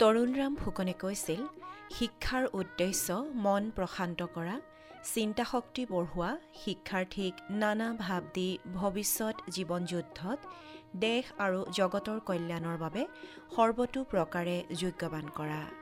তৰুণৰাম ফুকনে কৈছিল, শিক্ষাৰ উদ্দেশ্য মন প্ৰশান্ত কৰা, চিন্তাশক্তি বঢ়োৱা, শিক্ষাৰ্থীক নানা ভাৱ দি ভৱিষ্যত জীৱন যুদ্ধত দেশ আৰু জগতৰ কল্যাণৰ বাবে সৰ্বতো প্ৰকাৰে যোগ্যৱান কৰা।